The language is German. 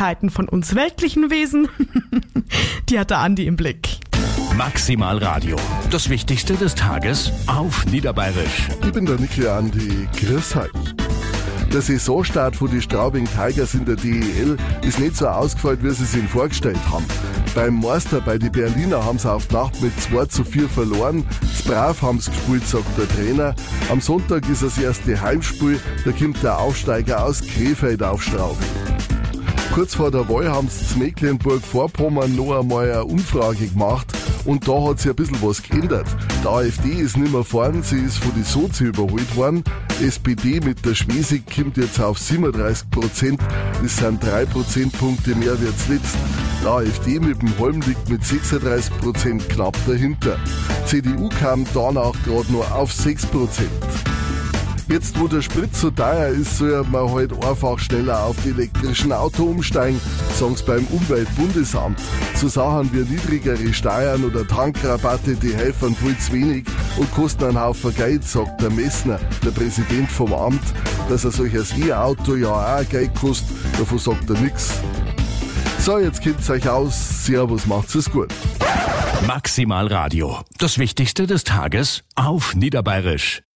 Neuigkeiten von uns weltlichen Wesen, die hat der Andi im Blick. Maximal Radio. Das Wichtigste des Tages auf Niederbayerisch. Ich bin der Niki Andi. Grüß euch. Der Saisonstart von den Straubing Tigers in der DEL ist nicht so ausgefallen, wie sie sich vorgestellt haben. Beim Meister, bei den Berliner, haben sie auf die Nacht mit 2:4 verloren. Das Brav haben sie gespielt, sagt der Trainer. Am Sonntag ist das erste Heimspiel. Da kommt der Aufsteiger aus Krefeld auf Straubing. Kurz vor der Wahl haben sie zu Mecklenburg-Vorpommern noch einmal eine Umfrage gemacht. Und da hat sich ein bisschen was geändert. Die AfD ist nicht mehr vorn, sie ist von den Sozi überholt worden. SPD mit der Schwesig kommt jetzt auf 37%. Das sind 3 Prozentpunkte mehr wie zuletzt. Die AfD mit dem Holm liegt mit 36% knapp dahinter. CDU kam danach gerade nur auf 6%. Jetzt, wo der Sprit so teuer ist, soll man halt einfach schneller auf die elektrischen Auto umsteigen, sagen sie beim Umweltbundesamt. So Sachen wie niedrigere Steuern oder Tankrabatte, die helfen viel zu wenig und kosten einen Haufen Geld, sagt der Messner, der Präsident vom Amt. Dass ein solches E-Auto ja auch Geld kostet, davon sagt er nichts. So, jetzt kennt's euch aus. Servus, macht's es gut. Maximal Radio. Das Wichtigste des Tages auf Niederbayerisch.